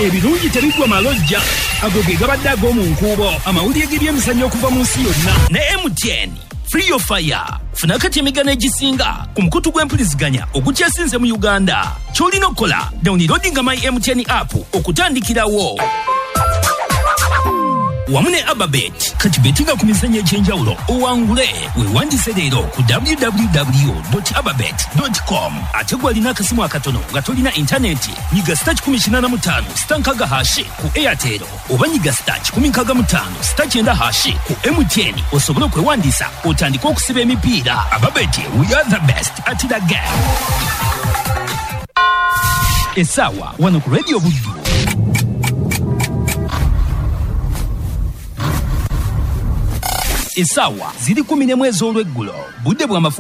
ebirungi tebigwa malojja ago ge gabadde ag'omu nkuubo amawulire g'ebyemizannyo okuva mu nsi yonna ne MTN Free Your Fire. Funa kati emigano egisinga ku mukutu gw'empuliziganya ogukyasinze mu Uganda. Ky'olina okukola downloadinga my MTN app okutandikirawo. Wamu ne Ababet kati betinga ku mizannyo egy'enjawulo owangule weewandise leero ku www.ababet.com. ate gw'alina akasimu akatono nga tolina intaneti nyiga *85 *hash ku Airtel oba nyiga *15 *9 ku MTN osobole okwewandiisa otandike okusiba emipiira. Ababet, we are the best at the game. Essaawa wano ku Radio Buddu. Essaawa ziri 11 ez'olweggulo budde bwa